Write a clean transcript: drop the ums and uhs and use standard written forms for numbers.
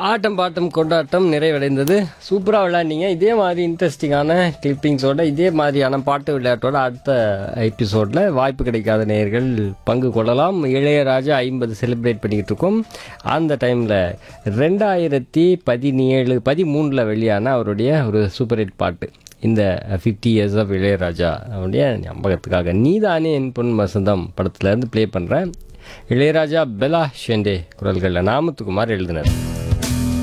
ஆட்டம் bottom கொண்டாட்டம் நிறைவடைந்தது. சூப்பராக விளையாண்டீங்க. இதே மாதிரி இன்ட்ரெஸ்டிங்கான கிளிப்பிங்ஸோட இதே மாதிரியான பாட்டு விளையாட்டோட அடுத்த எபிசோடில் வாய்ப்பு கிடைக்காத நேயர்கள் பங்கு கொள்ளலாம். இளையராஜா 50 செலிப்ரேட் பண்ணிக்கிட்டு இருக்கோம். அந்த டைமில் 2013 வெளியான அவருடைய ஒரு சூப்பர் ஹிட் பாட்டு, இந்த 50 இயர்ஸ் ஆஃப் இளையராஜா அவருடைய ஞாபகத்துக்காக நீதானே என் பொன் வசந்தம் படத்துலேருந்து ப்ளே பண்ணுறேன். இளையராஜா, பெலா ஷெண்டே குரல்களில் நாமத்துக்குமார் எழுதினர்.